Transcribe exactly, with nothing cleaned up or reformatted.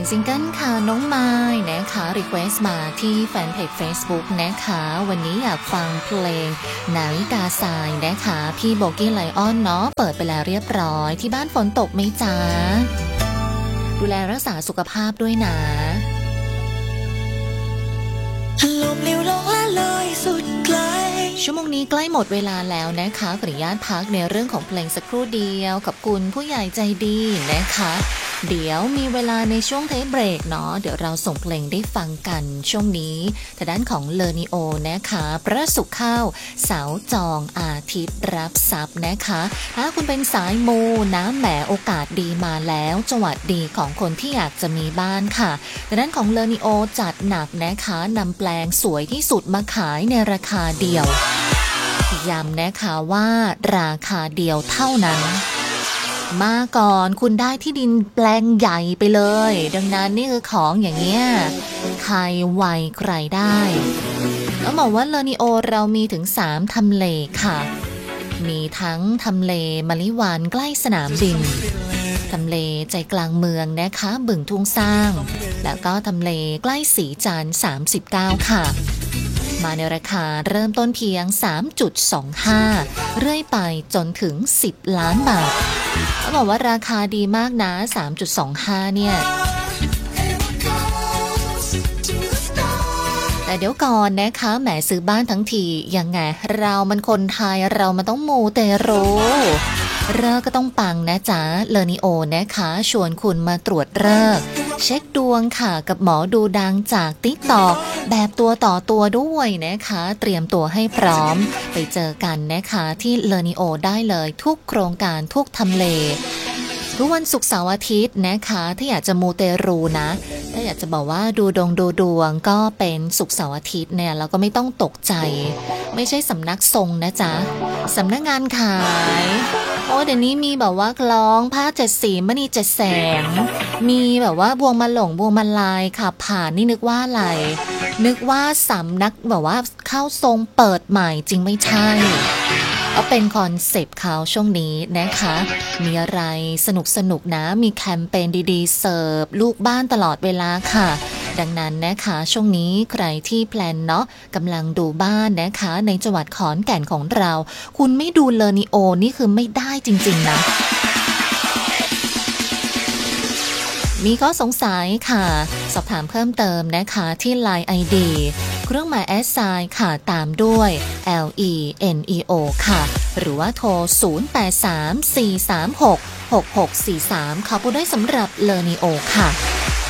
งซิงเกิลค่ะน้องไม้นะคะรีเควสต์มาที่แฟนเพจ Facebook นะคะวันนี้อยากฟังเพลงนาวิกาทรายนะคะพี่โบกี้ไลออนเนาะเปิดไปแล้วเรียบร้อยที่บ้านฝนตกไหมจ๊ะดูแลรักษาสุขภาพด้วยนะลมเลี้ยวลงละลอยสุดไกลชั่วโมงนี้ใกล้หมดเวลาแล้วนะคะขออนุญาตพักในเรื่องของเพลงสักครู่เดียวกับคุณผู้ใหญ่ใจดีนะคะเดี๋ยวมีเวลาในช่วงเทปเบรกเนาะเดี๋ยวเราส่งเพลงได้ฟังกันช่วงนี้ทางด้านของเลอนิโอนะคะพระศุกร์เข้าเสาร์จองอาทิตย์รับทรัพย์นะคะถ้าคุณเป็นสายมูน้ำแหมโอกาสดีมาแล้วจังหวัดดีของคนที่อยากจะมีบ้านค่ะทางด้านของเลอนิโอจัดหนักนะคะนำแปลงสวยที่สุดมาขายในราคาเดียวย้ำนะคะว่าราคาเดียวเท่านั้นมาก่อนคุณได้ที่ดินแปลงใหญ่ไปเลยดังนั้นนี่คือของอย่างเงี้ยใครไวใครได้แล้วบอกว่าเลอนิโอเรามีถึงสามทำเลค่ะมีทั้งทำเลมะลิวานใกล้สนามบินทำเลใจกลางเมืองนะคะบึงทุ่งสร้างแล้วก็ทำเลใกล้สีจันทร์สามสิบเก้าค่ะมาในราคาเริ่มต้นเพียง สามจุดสองห้า เรื่อยไปจนถึงสิบล้านบาทเขาบอกว่าราคาดีมากนะ สามจุดสองห้า เนี่ยแต่เดี๋ยวก่อนนะคะแหมซื้อบ้านทั้งทียังไงเรามันคนไทยเรามันต้องมูเตโรเลิกก็ต้องปังนะจ๊ะเลอนิโอนะคะชวนคุณมาตรวจเลิกเช็คดวงค่ะกับหมอดูดังจาก ติ๊กต็อก แบบตัวต่อตัวด้วยนะคะเตรียมตัวให้พร้อมไปเจอกันนะคะที่เลอนิโอได้เลยทุกโครงการทุกทำเลทุกวันศุกร์เสาร์อาทิตย์นะคะถ้าอยากจะมูเตรูนะถ้าอยากจะบอกว่าดูดวงดูดวงก็เป็นศุกร์เสาร์อาทิตย์เนี่ยเราก็ไม่ต้องตกใจไม่ใช่สำนักทรงนะจ๊ะสำนักงานขายโอ้เดี๋ยวนี้มีแบบว่ากลองผ้าเจ็ดสีมณีเจ็ดแสงมีแบบว่าบวงมาหลงบวงมาลายค่ะผ่านนี่นึกว่าอะไรนึกว่าสำนักแบบว่าเข้าทรงเปิดใหม่จริงไม่ใช่ก็เป็นคอนเซปต์เขาช่วงนี้นะคะมีอะไรสนุกสนุกนะมีแคมเปญดีๆเสิร์ฟลูกบ้านตลอดเวลาค่ะดังนั้นนะคะช่วงนี้ใครที่แพลนเนาะกำลังดูบ้านนะคะในจังหวัดขอนแก่นของเราคุณไม่ดูเลอนิโอนี่คือไม่ได้จริงๆนะมีข้อสงสัยค่ะสอบถามเพิ่มเติมนะคะที่ ไลน์ ไอ ดี เครื่องหมายแอดไซน์ค่ะตามด้วย แอล อี เอ็น อี โอ ค่ะหรือว่าโทรศูนย์ แปด สาม สี่ สาม หก หก หก สี่ สามขอบคุณด้วยสำหรับเลอนิโอค่ะ